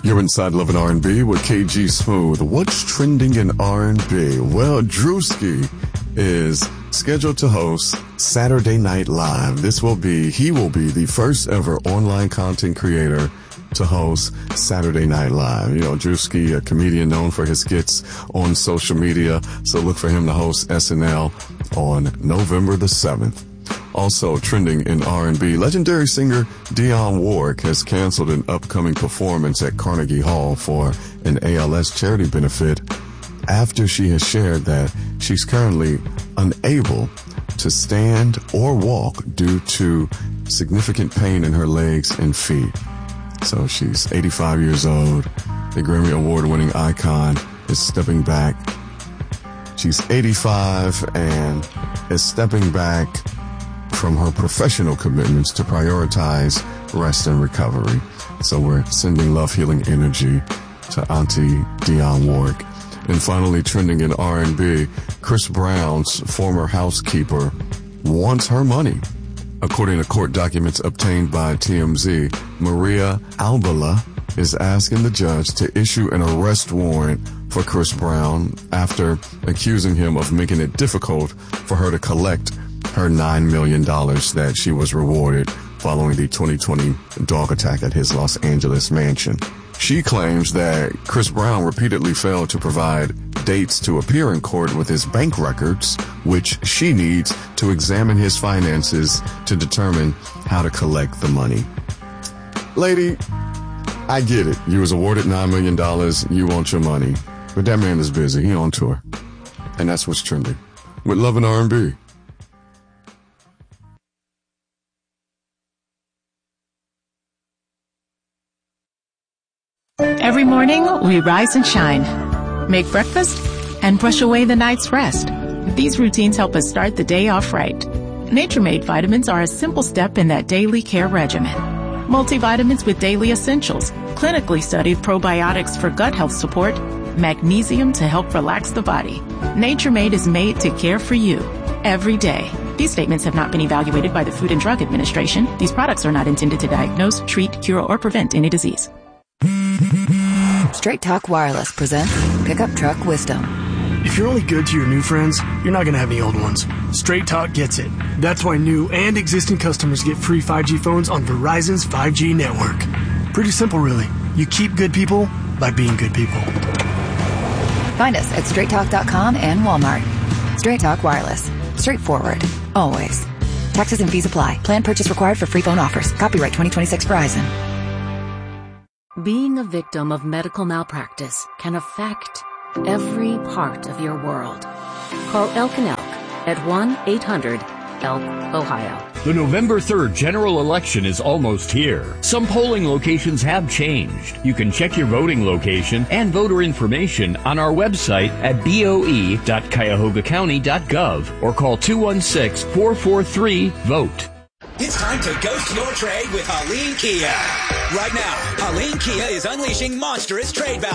You're inside Love and R&B with KG Smooth. What's trending in R&B? Well, Drewski is scheduled to host Saturday Night Live. He will be the first ever online content creator to host Saturday Night Live. You know, Drewski, a comedian known for his skits on social media, so look for him to host SNL on November the 7th. Also trending in R&B, legendary singer Dionne Warwick has canceled an upcoming performance at Carnegie Hall for an ALS charity benefit after she has shared that she's currently unable to stand or walk due to significant pain in her legs and feet. So she's 85 years old. The Grammy Award-winning icon is stepping back. She's 85 and is stepping back from her professional commitments to prioritize rest and recovery. So we're sending love, healing energy to Auntie Dionne Warwick. And finally, trending in R&B, Chris Brown's former housekeeper wants her money. According to court documents obtained by TMZ, Maria Albala is asking the judge to issue an arrest warrant for Chris Brown after accusing him of making it difficult for her to collect her $9 million that she was rewarded following the 2020 dog attack at his Los Angeles mansion. She claims that Chris Brown repeatedly failed to provide dates to appear in court with his bank records, which she needs to examine his finances to determine how to collect the money. Lady, I get it. You was awarded $9 million. You want your money. But that man is busy. He on tour. And that's what's trending with Love and R&B. Every morning, we rise and shine, make breakfast, and brush away the night's rest. These routines help us start the day off right. Nature-Made vitamins are a simple step in that daily care regimen. Multivitamins with daily essentials, clinically studied probiotics for gut health support, magnesium to help relax the body. Nature-Made is made to care for you every day. These statements have not been evaluated by the Food and Drug Administration. These products are not intended to diagnose, treat, cure, or prevent any disease. Straight Talk Wireless presents Pickup Truck Wisdom. If you're only good to your new friends, you're not going to have any old ones. Straight Talk gets it. That's why new and existing customers get free 5G phones on Verizon's 5G network. Pretty simple, really. You keep good people by being good people. Find us at straighttalk.com and Walmart. Straight Talk Wireless. Straightforward. Always. Taxes and fees apply. Plan purchase required for free phone offers. Copyright 2026 Verizon. Being a victim of medical malpractice can affect every part of your world. Call Elk and Elk at 1-800-ELK, Ohio. The November 3rd general election is almost here. Some polling locations have changed. You can check your voting location and voter information on our website at boe.cuyahogacounty.gov or call 216-443-VOTE. It's time to ghost your trade with Helene Kia. Right now, Helene Kia is unleashing monstrous trade value.